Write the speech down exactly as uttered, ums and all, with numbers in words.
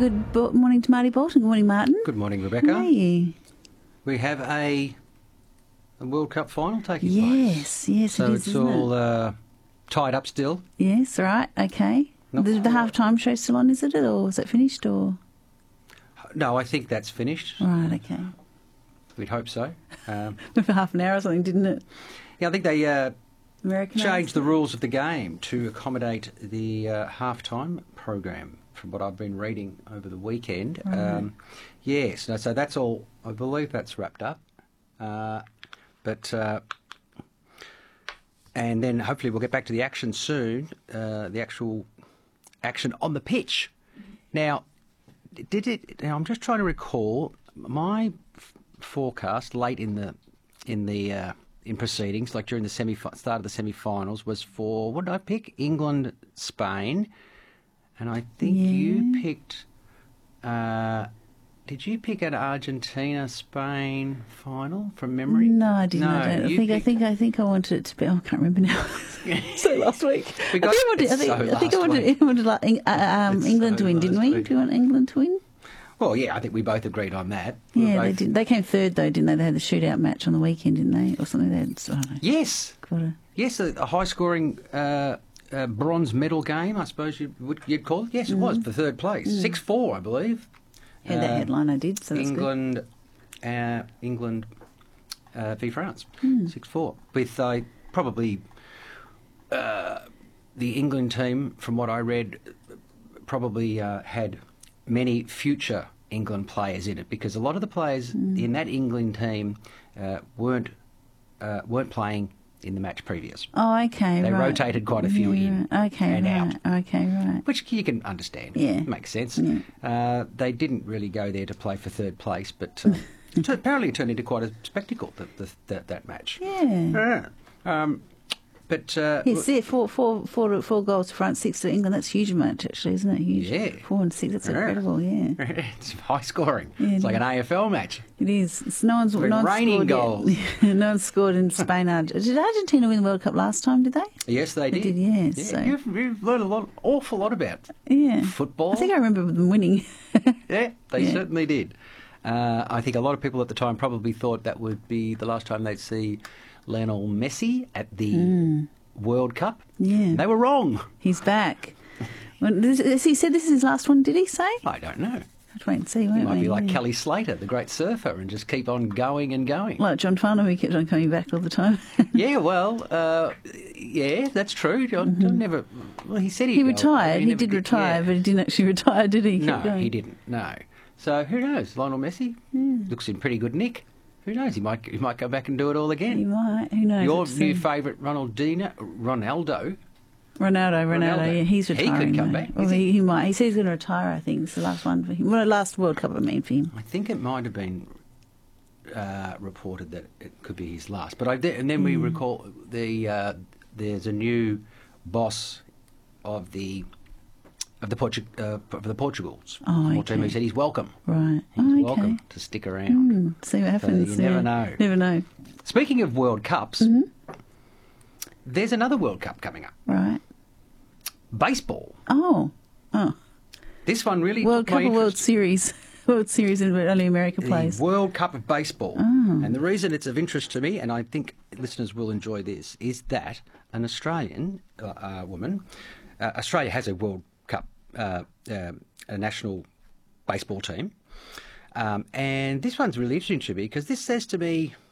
good bo- morning to Marty Bolton. Good morning, Martin. Good morning, Rebecca. Hey. We have a, a World Cup final taking Yes, place. yes, so it is, it's isn't all it? uh, tied up still. Yes, right, okay. Not The, the quite. half-time show still on, is it? Or is it finished? Or No, I think that's finished. Right, okay. We'd hope so. Um, For half an hour or something, didn't it? yeah, I think they uh, American changed the rules of the game to accommodate the uh, half-time program, from what I've been reading over the weekend. Right. Um, yes, no, so that's all. I believe that's wrapped up. Uh, but... Uh, And then hopefully we'll get back to the action soon, uh, the actual action on the pitch. Now, did it? Now I'm just trying to recall my f- forecast late in the in the uh, in proceedings, like during the semi start of the semi-finals, was for what did I pick? England, Spain, and I think Yeah. you picked. Uh, Did you pick an Argentina-Spain final from memory? No, I didn't. No, I, don't. I you think I picked- think I think I wanted it to be. Oh, I can't remember now. so last week, We got- I think I wanted. I it's think, so I, think I last wanted, week. I wanted like, Eng- uh, um, It's England so to win, didn't last we? week. Do you want England to win? Well, yeah, I think we both agreed on that. We Yeah, were they both- did. They came third though, didn't they? They had the shootout match on the weekend, didn't they, or something? They had, I don't know. Yes, Quarter. yes, a, a high-scoring uh, uh, bronze medal game, I suppose you'd, would, you'd call it. Yes, it was for third place, six four, I believe. Yeah, that Uh, headline I did. So that's good. England, uh, England uh, v France, Hmm. six four, with uh, probably uh, the England team, from what I read, probably uh, had many future England players in it, because a lot of the players Hmm. in that England team uh, weren't uh, weren't playing in the match previous, Oh, okay, They right. rotated quite a few yeah, in right. Okay, and right. Okay, right. which you can understand. Yeah. Makes sense. Yeah. Uh, they didn't really go there to play for third place, but uh, so apparently it turned into quite a spectacle, that, that, that, that match. Yeah. Yeah. Um, but... Uh, Yes, yeah, four, four, four, four goals to France, six to England. That's a huge amount, actually, isn't it? Huge. Yeah. Four and six. That's Yeah. incredible. Yeah, it's high scoring. Yeah, it's like it an A F L match. it is. It's no one's, Been no one's raining scored goals. Yet. no one's scored in Spain. Arge- Did Argentina win the World Cup last time? Did they? Yes, they, They did. did, yeah, so- You've, you've learned a lot, awful lot about Yeah. football. I think I remember them winning. Yeah, they Yeah. certainly did. Uh, I think a lot of people at the time probably thought that would be the last time they'd see Lionel Messi at the World Cup. Yeah. They were wrong. He's back. When, this, this- he said this is his last one. Did he say? I don't know. Let's wait and see. Won't He might we? be like Yeah. Kelly Slater, the great surfer, and just keep on going and going. Like John Farnham, who kept on coming back all the time. Yeah, well, uh, yeah, that's true. John, John never. Well, he said he'd he go, retired. but He never did retire, yeah. but he didn't actually retire, did he? He kept No, going. he didn't. No. So who knows? Lionel Messi looks in pretty good nick. Who knows? He might he might go back and do it all He again. might. Who knows? Your Let's new see. favourite, Ronaldinho, Ronaldo. Ronaldo, Ronaldo, Ronaldo. yeah, he's He could retiring. come though. back, Well, is he? he, he might. He said he's going to retire. I think it's the last one for him. Well, last World Cup, I mean, for him. I think it might have been uh, reported that it could be his last. But I did, and then we Hmm. recall the uh, there's a new boss of the of the Portu- uh, of the Portugals. Oh, football team, okay. who said he's welcome. Right. He's Oh, okay. welcome to stick around. Hmm, see what happens. you never yeah. know. Never know. Speaking of World Cups, Mm-hmm. there's another World Cup coming up. Right. Baseball. Oh. Oh. This one really World took my Cup or World interest. Series? World Series in only America The plays. World Cup of Baseball. Oh. And the reason it's of interest to me, and I think listeners will enjoy this, is that an Australian uh, uh, woman, uh, Australia has a World Cup, uh, uh, a national baseball team. Um, and this one's really interesting to me because this says to me,